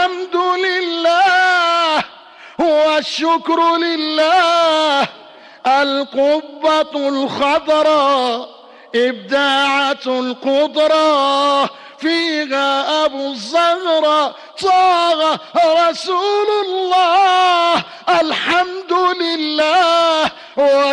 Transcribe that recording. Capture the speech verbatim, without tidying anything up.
الحمد لله والشكر لله. القبة الخضراء إبداعة القدرة، فيها أبو الزهراء طه رسول الله. الحمد لله